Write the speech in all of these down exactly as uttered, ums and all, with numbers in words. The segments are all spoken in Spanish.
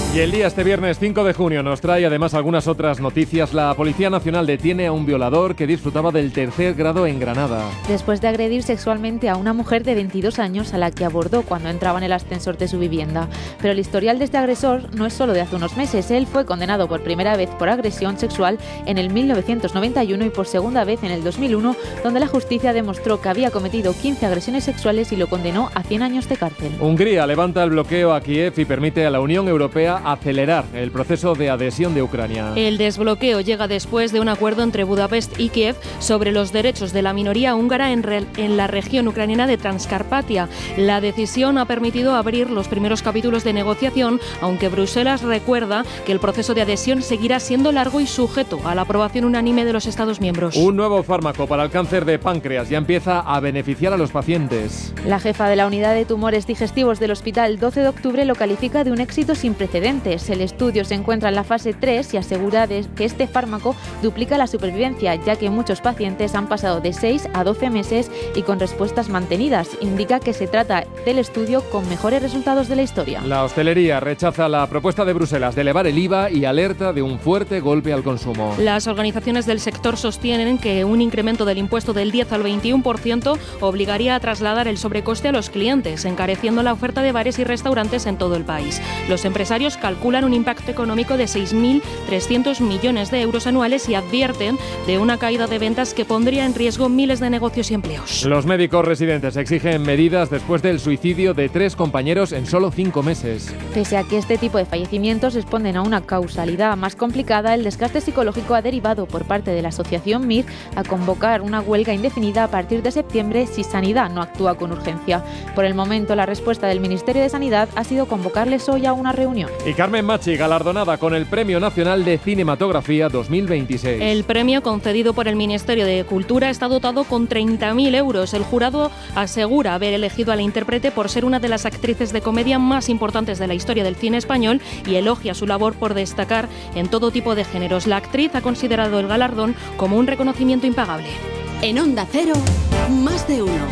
Y el día este viernes cinco de junio nos trae además algunas otras noticias. La Policía Nacional detiene a un violador que disfrutaba del tercer grado en Granada. Después de agredir sexualmente a una mujer de veintidós años a la que abordó cuando entraba en el ascensor de su vivienda. Pero el historial de este agresor no es solo de hace unos meses. Él fue condenado por primera vez por agresión sexual en el mil novecientos noventa y uno y por segunda vez en el dos mil uno, donde la justicia demostró que había cometido quince agresiones sexuales y lo condenó a cien años de cárcel. Hungría levanta el bloqueo a Kiev y permite a la Unión Europea acelerar el proceso de adhesión de Ucrania. El desbloqueo llega después de un acuerdo entre Budapest y Kiev sobre los derechos de la minoría húngara en, re- en la región ucraniana de Transcarpatia. La decisión ha permitido abrir los primeros capítulos de negociación, aunque Bruselas recuerda que el proceso de adhesión seguirá siendo largo y sujeto a la aprobación unánime de los Estados miembros. Un nuevo fármaco para el cáncer de páncreas ya empieza a beneficiar a los pacientes. La jefa de la unidad de tumores digestivos del Hospital doce de octubre lo califica de un éxito sin precedentes. El estudio se encuentra en la fase tres y asegura de que este fármaco duplica la supervivencia, ya que muchos pacientes han pasado de seis a doce meses y con respuestas mantenidas. Indica que se trata del estudio con mejores resultados de la historia. La hostelería rechaza la propuesta de Bruselas de elevar el I V A y alerta de un fuerte golpe al consumo. Las organizaciones del sector sostienen que un incremento del impuesto del diez al veintiuno por ciento obligaría a trasladar el sobrecoste a los clientes, encareciendo la oferta de bares y restaurantes en todo el país. Los empresarios calculan un impacto económico de seis mil trescientos millones de euros anuales y advierten de una caída de ventas que pondría en riesgo miles de negocios y empleos. Los médicos residentes exigen medidas después del suicidio de tres compañeros en solo cinco meses. Pese a que este tipo de fallecimientos responden a una causalidad más complicada, el desgaste psicológico ha derivado por parte de la asociación M I R a convocar una huelga indefinida a partir de septiembre si Sanidad no actúa con urgencia. Por el momento, la respuesta del Ministerio de Sanidad ha sido convocarles hoy a una reunión. Y Carmen Machi, galardonada con el Premio Nacional de Cinematografía dos mil veintiséis. El premio concedido por el Ministerio de Cultura está dotado con treinta mil euros. El jurado asegura haber elegido a la intérprete por ser una de las actrices de comedia más importantes de la historia del cine español y elogia su labor por destacar en todo tipo de géneros. La actriz ha considerado el galardón como un reconocimiento impagable. En Onda Cero, más de uno.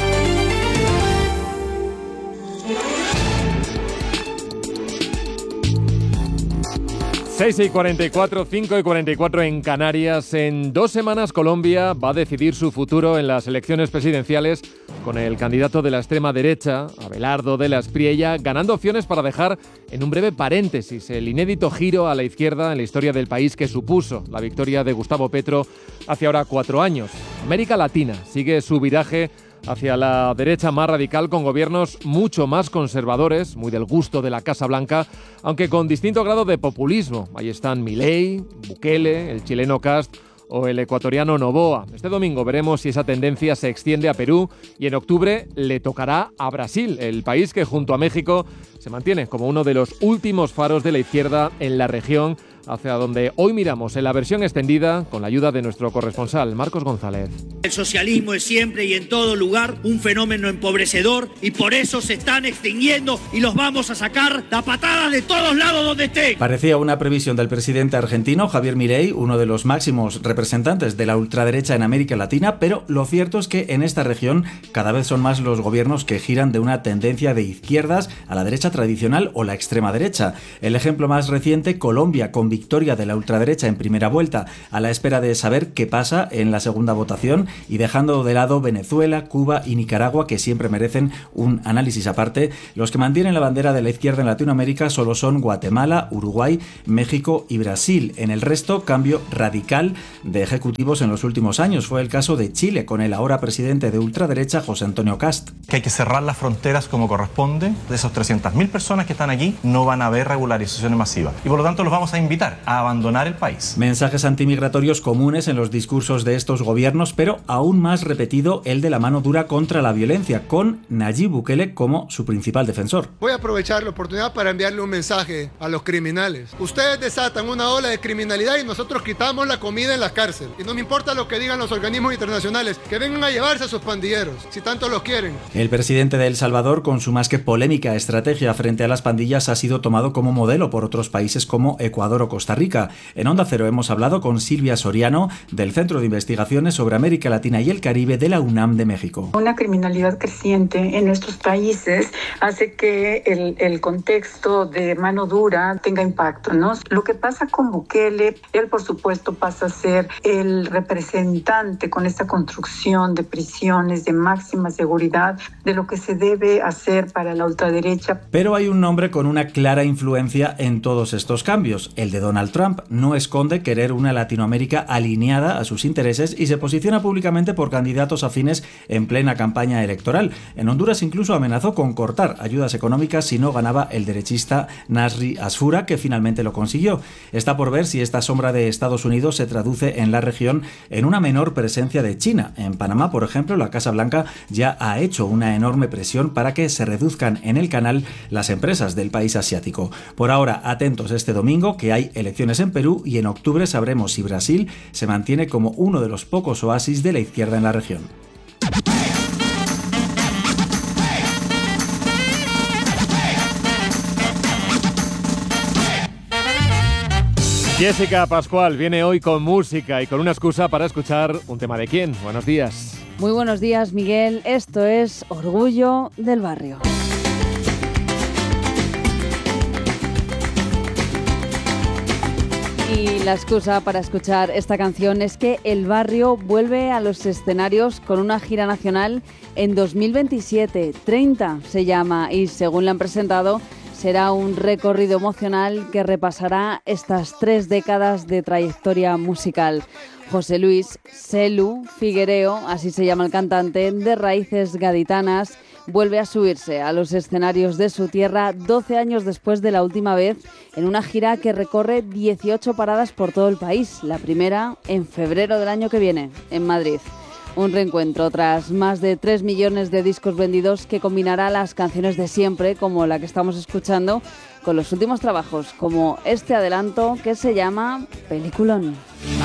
seis y cuarenta y cuatro, cinco y cuarenta y cuatro en Canarias. En dos semanas Colombia va a decidir su futuro en las elecciones presidenciales con el candidato de la extrema derecha, Abelardo de la Espriella, ganando opciones para dejar en un breve paréntesis el inédito giro a la izquierda en la historia del país que supuso la victoria de Gustavo Petro hace ahora cuatro años. América Latina sigue su viraje hacia la derecha más radical con gobiernos mucho más conservadores, muy del gusto de la Casa Blanca, aunque con distinto grado de populismo. Ahí están Milei, Bukele, el chileno Kast o el ecuatoriano Noboa. Este domingo veremos si esa tendencia se extiende a Perú y en octubre le tocará a Brasil, el país que junto a México se mantiene como uno de los últimos faros de la izquierda en la región, hacia donde hoy miramos en la versión extendida con la ayuda de nuestro corresponsal Marcos González. El socialismo es siempre y en todo lugar un fenómeno empobrecedor y por eso se están extinguiendo y los vamos a sacar a patadas de todos lados donde estén. Parecía una previsión del presidente argentino Javier Milei, uno de los máximos representantes de la ultraderecha en América Latina, pero lo cierto es que en esta región cada vez son más los gobiernos que giran de una tendencia de izquierdas a la derecha tradicional o la extrema derecha. El ejemplo más reciente, Colombia, con victoria de la ultraderecha en primera vuelta, a la espera de saber qué pasa en la segunda votación y dejando de lado Venezuela, Cuba y Nicaragua, que siempre merecen un análisis aparte. Los que mantienen la bandera de la izquierda en Latinoamérica solo son Guatemala, Uruguay, México y Brasil. En el resto, cambio radical de ejecutivos en los últimos años. Fue el caso de Chile, con el ahora presidente de ultraderecha, José Antonio Kast. Que hay que cerrar las fronteras como corresponde. De esas trescientas mil personas que están aquí, no van a haber regularizaciones masivas. Y por lo tanto los vamos a invitar a abandonar el país. Mensajes antimigratorios comunes en los discursos de estos gobiernos, pero aún más repetido el de la mano dura contra la violencia, con Nayib Bukele como su principal defensor. Voy a aprovechar la oportunidad para enviarle un mensaje a los criminales. Ustedes desatan una ola de criminalidad y nosotros quitamos la comida en la cárcel. Y no me importa lo que digan los organismos internacionales, que vengan a llevarse a sus pandilleros, si tanto los quieren. El presidente de El Salvador, con su más que polémica estrategia frente a las pandillas, ha sido tomado como modelo por otros países como Ecuador o ejemplo, Costa Rica. En Onda Cero hemos hablado con Silvia Soriano, del Centro de Investigaciones sobre América Latina y el Caribe de la UNAM de México. Una criminalidad creciente en nuestros países hace que el, el contexto de mano dura tenga impacto, ¿no? Lo que pasa con Bukele, él por supuesto pasa a ser el representante con esta construcción de prisiones de máxima seguridad de lo que se debe hacer para la ultraderecha. Pero hay un nombre con una clara influencia en todos estos cambios, el de Donald Trump. No esconde querer una Latinoamérica alineada a sus intereses y se posiciona públicamente por candidatos afines en plena campaña electoral. En Honduras incluso amenazó con cortar ayudas económicas si no ganaba el derechista Nasri Asfura, que finalmente lo consiguió. Está por ver si esta sombra de Estados Unidos se traduce en la región en una menor presencia de China. En Panamá, por ejemplo, la Casa Blanca ya ha hecho una enorme presión para que se reduzcan en el canal las empresas del país asiático. Por ahora, atentos este domingo, que hay elecciones en Perú, y en octubre sabremos si Brasil se mantiene como uno de los pocos oasis de la izquierda en la región. Jessica Pascual viene hoy con música y con una excusa para escuchar un tema de quién. Buenos días. Muy buenos días, Miguel. Esto es Orgullo del Barrio. Y la excusa para escuchar esta canción es que El Barrio vuelve a los escenarios con una gira nacional en dos mil veintisiete. treinta se llama, y según la han presentado, será un recorrido emocional que repasará estas tres décadas de trayectoria musical. José Luis Selu Figuereo, así se llama el cantante, de raíces gaditanas, vuelve a subirse a los escenarios de su tierra doce años después de la última vez, en una gira que recorre dieciocho paradas por todo el país. La primera en febrero del año que viene, en Madrid. Un reencuentro tras más de tres millones de discos vendidos que combinará las canciones de siempre, como la que estamos escuchando, con los últimos trabajos, como este adelanto que se llama Peliculón.